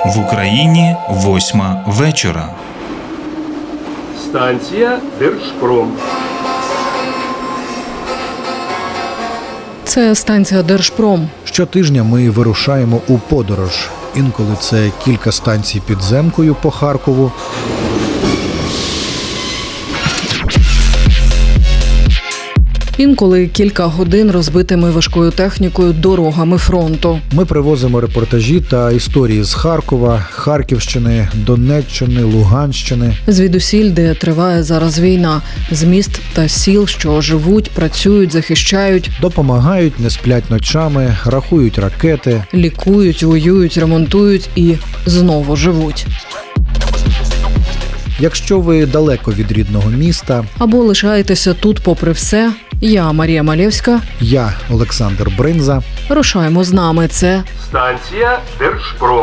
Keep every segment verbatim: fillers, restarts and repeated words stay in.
В Україні восьма вечора. Станція Держпром. Це станція Держпром. Щотижня ми вирушаємо у подорож. Інколи це кілька станцій підземкою по Харкову. Інколи кілька годин розбитими важкою технікою дорогами фронту. Ми привозимо репортажі та історії з Харкова, Харківщини, Донеччини, Луганщини. Звідусіль, де триває зараз війна. З міст та сіл, що живуть, працюють, захищають. Допомагають, не сплять ночами, рахують ракети. Лікують, воюють, ремонтують і знову живуть. Якщо ви далеко від рідного міста, або лишаєтеся тут попри все, я Марія Малєвська, я Олександр Бринза. Рушаємо з нами. Це Станція Держпром.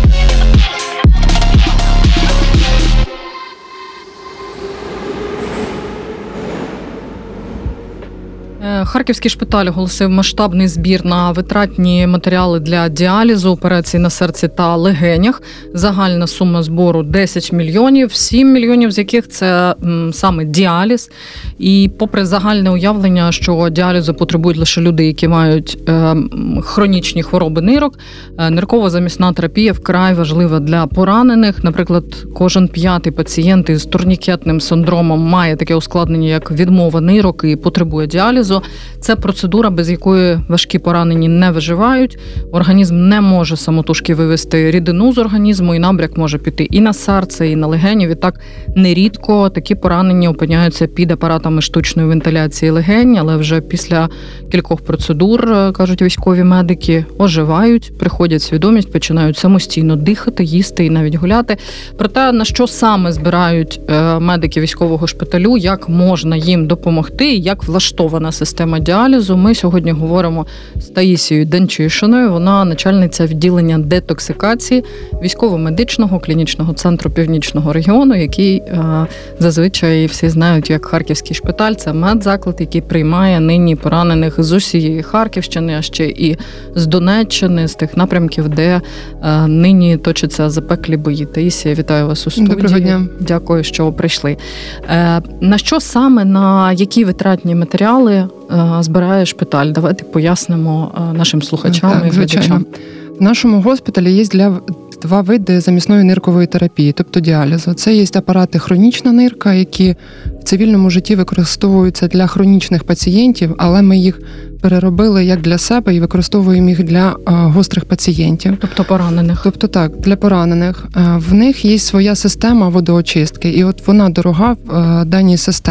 Харківський шпиталь оголосив масштабний збір на витратні матеріали для діалізу, операцій на серці та легенях. Загальна сума збору десять мільйонів, сім мільйонів з яких це м, саме діаліз. І попри загальне уявлення, що діалізу потребують лише люди, які мають е, хронічні хвороби нирок, е, нирково-замісна терапія вкрай важлива для поранених. Наприклад, кожен п'ятий пацієнт із турнікетним синдромом має таке ускладнення, як відмова нирок і потребує діалізу. Це процедура, без якої важкі поранені не виживають. Організм не може самотужки вивести рідину з організму, і набряк може піти і на серце, і на легені. Відтак, нерідко такі поранені опиняються під апаратами штучної вентиляції легень, але вже після кількох процедур, кажуть військові медики, оживають, приходять свідомість, починають самостійно дихати, їсти і навіть гуляти. Про те, на що саме збирають медики військового шпиталю, як можна їм допомогти, як влаштована система діалізу, ми сьогодні говоримо з Таїсією Денчишиною. Вона начальниця відділення детоксикації військово-медичного клінічного центру Північного регіону, який е, зазвичай всі знають як Харківський шпиталь. Це медзаклад, який приймає нині поранених з усієї Харківщини, а ще і з Донеччини, з тих напрямків, де е, нині точаться запеклі бої. Таїсія, вітаю вас у студії. Доброго дня. Дякую, що прийшли. Е, на що саме, на які витратні матеріали збирає шпиталь? Давайте пояснимо нашим слухачам так, і глядачам. Звичайно. В нашому госпіталі є для два види замісної ниркової терапії, тобто діалізу. Це є апарати хронічна нирка, які в цивільному житті використовуються для хронічних пацієнтів, але ми їх переробили як для себе і використовуємо їх для гострих пацієнтів. Тобто поранених. Тобто так, для поранених. В них є своя система водоочистки, і от вона дорога в даній системі.